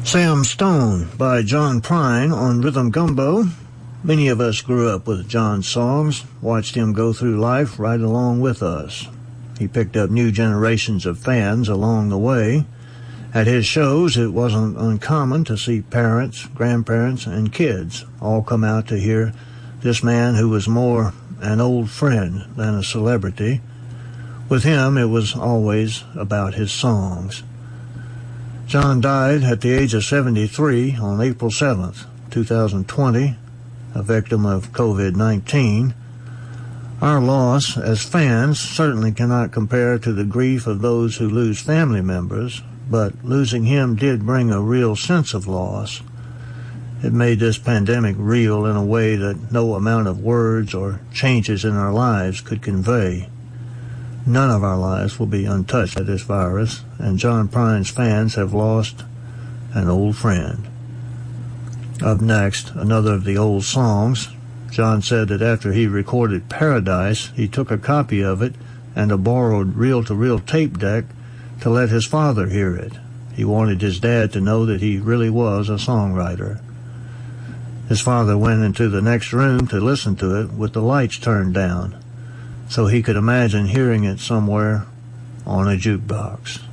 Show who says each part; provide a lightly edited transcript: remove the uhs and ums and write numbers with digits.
Speaker 1: Sam Stone by John Prine on Rhythm Gumbo. Many of us grew up with John's songs, watched him go through life right along with us. He picked up new generations of fans along the way. At his shows, it wasn't uncommon to see parents, grandparents, and kids all come out to hear this man who was more an old friend than a celebrity. With him, it was always about his songs. John died at the age of 73 on April 7th, 2020, a victim of COVID-19. Our loss as fans certainly cannot compare to the grief of those who lose family members, but losing him did bring a real sense of loss. It made this pandemic real in a way that no amount of words or changes in our lives could convey. None of our lives will be untouched by this virus, and John Prine's fans have lost an old friend. Up next, another of the old songs. John said that after he recorded Paradise, he took a copy of it and a borrowed reel-to-reel tape deck to let his father hear it. He wanted his dad to know that he really was a songwriter. His father went into the next room to listen to it with the lights turned down, so he could imagine hearing it somewhere on a jukebox.